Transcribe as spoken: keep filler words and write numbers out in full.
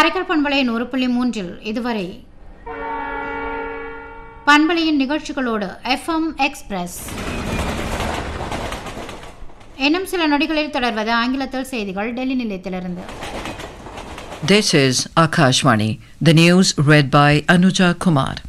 காரைக்கால் பண்பலையின் ஒரு புள்ளி மூன்றில் இதுவரை பண்பலையின் நிகழ்ச்சிகளோடு எஃப்எம் எக்ஸ்பிரஸ் இன்னும் சில நொடிகளில் தொடர்வது ஆங்கிலத்தில் செய்திகள் டெல்லி நிலையத்திலிருந்து. This is Akashvani. The news read by Anuja Kumar.